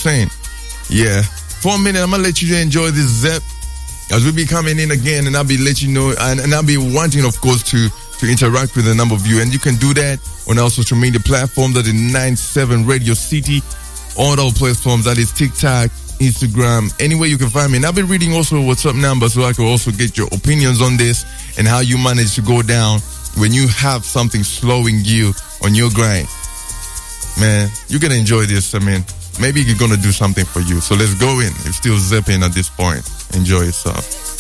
saying? Yeah. For a minute, I'm going to let you enjoy this Zepp as we be coming in again, and I'll be letting you know, and I'll be wanting, of course, to interact with a number of you. And you can do that on our social media platforms. That is 97 Radio City. On all platforms, that is TikTok, Instagram, anywhere you can find me. And I've been reading also WhatsApp number so I can also get your opinions on this and how you manage to go down when you have something slowing you on your grind. Man, you're going to enjoy this. I mean, maybe it's going to do something for you. So let's go in. It's still zipping at this point. Enjoy yourself.